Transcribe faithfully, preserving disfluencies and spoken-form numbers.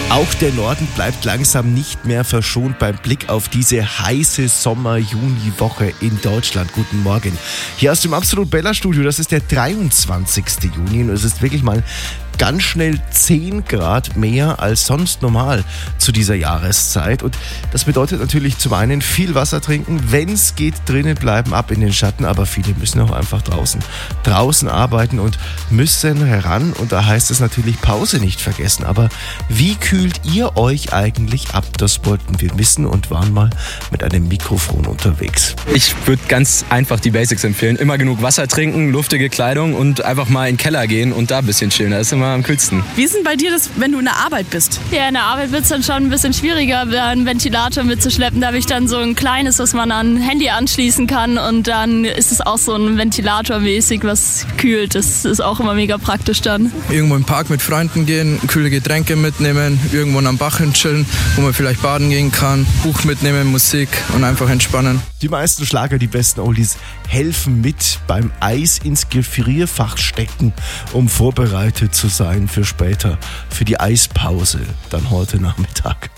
Auch der Norden bleibt langsam nicht mehr verschont beim Blick auf diese heiße Sommer-Juni-Woche in Deutschland. Guten Morgen. Hier aus dem Absolut Bella Studio, das ist der dreiundzwanzigste Juni und es ist wirklich mal ganz schnell zehn Grad mehr als sonst normal zu dieser Jahreszeit. Und das bedeutet natürlich zum einen viel Wasser trinken, wenn es geht, drinnen bleiben, ab in den Schatten. Aber viele müssen auch einfach draußen, draußen arbeiten und müssen heran. Und da heißt es natürlich Pause nicht vergessen. Aber wie kühlt ihr euch eigentlich ab? Das wollten wir wissen und waren mal mit einem Mikrofon unterwegs. Ich würde ganz einfach die Basics empfehlen. Immer genug Wasser trinken, luftige Kleidung und einfach mal in den Keller gehen und da ein bisschen chillen. Da ist immer am kühlsten. Wie ist denn bei dir das, wenn du in der Arbeit bist? Ja, in der Arbeit wird es dann schon ein bisschen schwieriger, einen Ventilator mitzuschleppen. Da habe ich dann so ein kleines, was man an Handy anschließen kann und dann ist es auch so ein Ventilator-mäßig, was kühlt. Das ist auch immer mega praktisch dann. Irgendwo im Park mit Freunden gehen, kühle Getränke mitnehmen, irgendwo am Bach hin chillen, wo man vielleicht baden gehen kann, Buch mitnehmen, Musik und einfach entspannen. Die meisten Schlager, die besten Oldies, helfen mit beim Eis ins Gefrierfach stecken, um vorbereitet zu sein für später, für die Eispause dann heute Nachmittag.